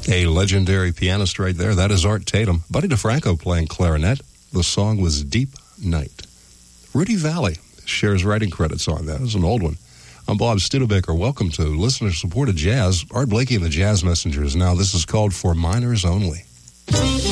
A legendary pianist right there. That is Art Tatum. Buddy DeFranco playing clarinet. The song was Deep Night. Rudy Valley shares writing credits on that. It was an old one. I'm Bob Studebaker. Welcome to listener-supported jazz. Art Blakey and the Jazz Messengers. Now, this is called For Minors Only.